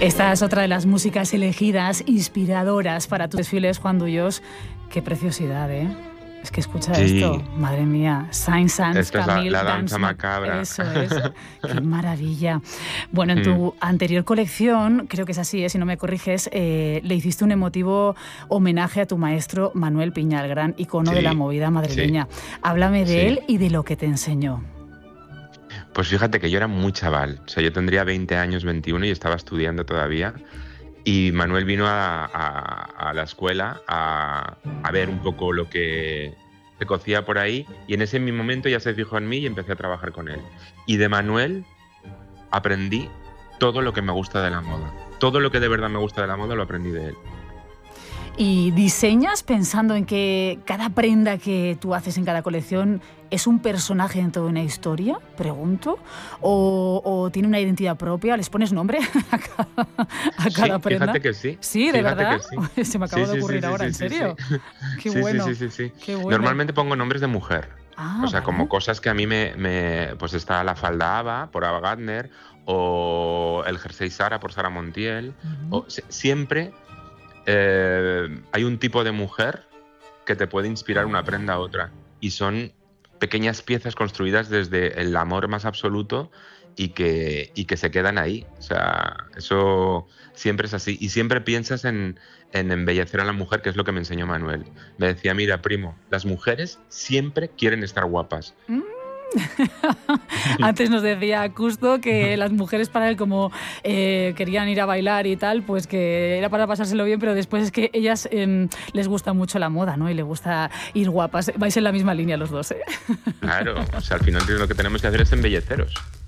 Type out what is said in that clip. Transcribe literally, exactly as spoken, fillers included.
Esta es otra de las músicas elegidas, inspiradoras para tus desfiles, Juan Duyos. Qué preciosidad, ¿eh? Es que escucha Sí. esto, madre mía. Saint-Saëns, Esta es la, Camille, la danza Dance Ma- macabra. Eso es. Qué maravilla. Bueno, en Mm. tu anterior colección, creo que es así, ¿eh? Si no me corriges, eh, le hiciste un emotivo homenaje a tu maestro Manuel Piña, el gran icono Sí, de la movida madrileña. Háblame de Sí. él y de lo que te enseñó. Pues fíjate que yo era muy chaval, o sea, yo tendría veinte años, veintiuno y estaba estudiando todavía. Y Manuel vino a, a- a la escuela a, a ver un poco lo que se cocía por ahí y en ese mismo momento ya se fijó en mí y empecé a trabajar con él. Y de Manuel aprendí todo lo que me gusta de la moda. Todo lo que de verdad me gusta de la moda lo aprendí de él. ¿Y diseñas pensando en que cada prenda que tú haces en cada colección es un personaje dentro de una historia? Pregunto. ¿O, o tiene una identidad propia? ¿Les pones nombre a cada, a cada Sí, prenda? fíjate que sí. Sí, ¿de Fíjate verdad? que sí. Se me acaba Sí, de sí, ocurrir sí, ahora, sí, ¿en sí, sí, serio? sí. Qué Sí, bueno. sí, sí, sí, sí. Qué bueno. Normalmente pongo nombres de mujer. Ah, O sea, vale. como cosas que a mí me, me- Pues está la falda Ava, por Ava Gardner, o el jersey Sara, por Sara Montiel. Ujú. O, si- siempre eh, hay un tipo de mujer que te puede inspirar una prenda a otra. Y son pequeñas piezas construidas desde el amor más absoluto y que, y que se quedan ahí. O sea, eso siempre es así. Y siempre piensas en, en embellecer a la mujer, que es lo que me enseñó Manuel. Me decía, mira, primo, las mujeres siempre quieren estar guapas. Antes nos decía Custo que las mujeres para él, como eh, querían ir a bailar y tal, pues que era para pasárselo bien, pero después es que ellas eh, les gusta mucho la moda, ¿no? Y les gusta ir guapas. Vais en la misma línea los dos, ¿eh? Claro, o sea, al final lo que tenemos que hacer es embelleceros.